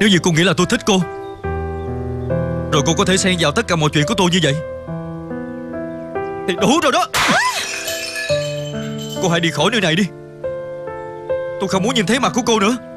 Nếu như cô nghĩ là tôi thích cô, rồi cô có thể xen vào tất cả mọi chuyện của tôi như vậy, thì đủ rồi đó. Cô hãy đi khỏi nơi này đi. Tôi không muốn nhìn thấy mặt của cô nữa.